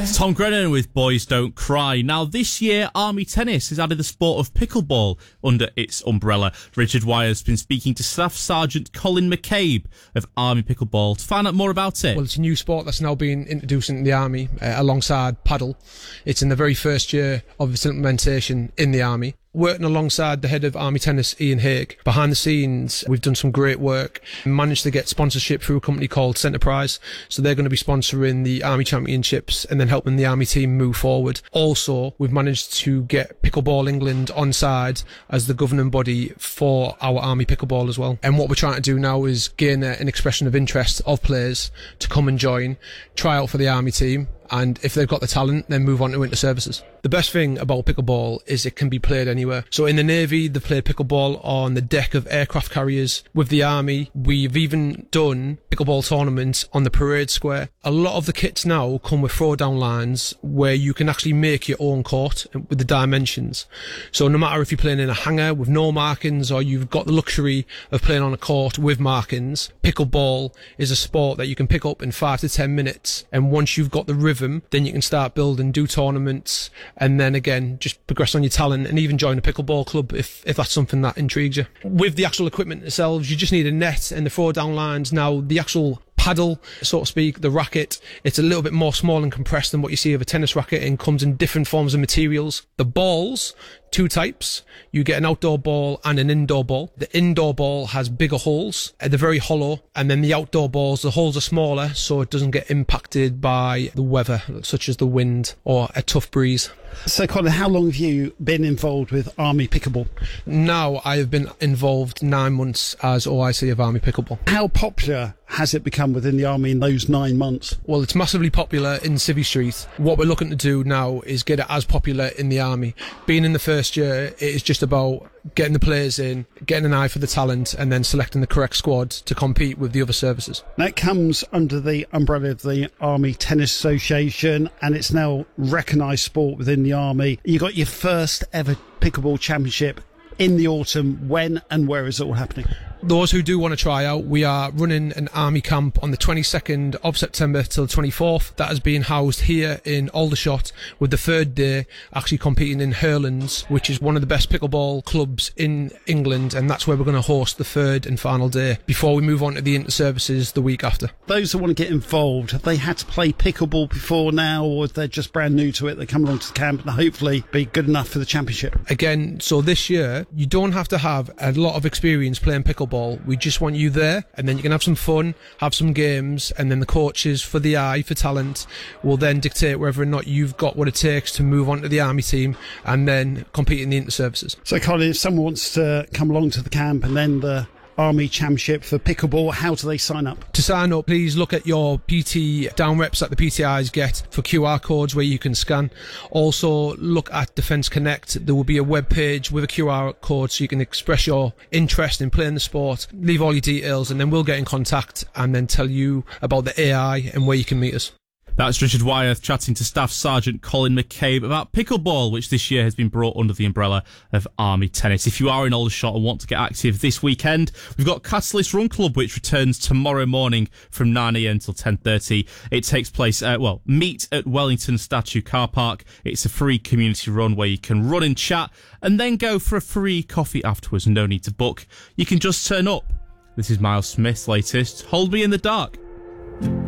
Tom Grennan with Boys Don't Cry. Now, this year, Army Tennis has added the sport of pickleball under its umbrella. Richard Wyeth's been speaking to Staff Sergeant Colin McCabe of Army Pickleball to find out more about it. Well, it's a new sport that's now being introduced into the Army alongside paddle. It's in the very first year of its implementation in the Army. Working alongside the head of Army Tennis, Ian Haig. Behind the scenes, we've done some great work. Managed to get sponsorship through a company called Centerprise. So they're going to be sponsoring the Army Championships and then helping the Army team move forward. Also, we've managed to get Pickleball England on side as the governing body for our Army Pickleball as well. And what we're trying to do now is gain an expression of interest of players to come and join, try out for the Army team, and if they've got the talent, then move on to winter services. The best thing about pickleball is it can be played anywhere. So in the Navy, they play pickleball on the deck of aircraft carriers. With the Army, we've even done pickleball tournaments on the parade square. A lot of the kits now come with throwdown lines where you can actually make your own court with the dimensions. So no matter if you're playing in a hangar with no markings or you've got the luxury of playing on a court with markings, pickleball is a sport that you can pick up in 5 to 10 minutes. And once you've got the rhythm, then you can start building, do tournaments, and then again just progress on your talent and even join a pickleball club if that's something that intrigues you. With the actual equipment themselves, you just need a net and the throwdown lines. Now the actual paddle, so to speak, the racket, it's a little bit more small and compressed than what you see of a tennis racket and comes in different forms of materials. The balls, 2 types. You get an outdoor ball and an indoor ball. The indoor ball has bigger holes, they're very hollow, and then the outdoor balls, the holes are smaller so it doesn't get impacted by the weather, such as the wind or a tough breeze. So Colin, how long have you been involved with Army Pickleball? Now I have been involved 9 months as OIC of Army Pickleball. How popular has it become within the Army in those 9 months? Well, it's massively popular in Civvy Street. What we're looking to do now is get it as popular in the Army. Being in the first year, it is just about getting the players in, getting an eye for the talent, and then selecting the correct squad to compete with the other services. Now it comes under the umbrella of the Army Tennis Association, and it's now recognised sport within the Army. You got your first ever pickleball championship in the autumn. When and where is it all happening? Those who do want to try out, we are running an Army camp on the 22nd of September till the 24th. That is being housed here in Aldershot, with the third day actually competing in Hurlands, which is one of the best pickleball clubs in England, and that's where we're going to host the third and final day before we move on to the inter-services the week after. Those who want to get involved, have they had to play pickleball before now, or if they're just brand new to it, they come along to the camp and hopefully be good enough for the championship? Again, so this year, you don't have to have a lot of experience playing pickleball. We just want you there, and then you can have some fun, have some games, and then the coaches for the eye for talent will then dictate whether or not you've got what it takes to move on to the Army team and then compete in the inter-services. So Colin, if someone wants to come along to the camp and then the Army Championship for pickleball, how do they sign up? To sign up, please look at your PT down reps that the PTIs get for QR codes where you can scan. Also, look at Defence Connect. There will be a web page with a QR code so you can express your interest in playing the sport. Leave all your details and then we'll get in contact and then tell you about the AI and where you can meet us. That's Richard Wyeth chatting to Staff Sergeant Colin McCabe about pickleball, which this year has been brought under the umbrella of Army Tennis. If you are in Aldershot and want to get active this weekend, we've got Catalyst Run Club, which returns tomorrow morning from 9 a.m. till 10:30. It takes place, meet at Wellington Statue Car Park. It's a free community run where you can run and chat and then go for a free coffee afterwards. No need to book. You can just turn up. This is Miles Smith's latest, Hold Me in the Dark.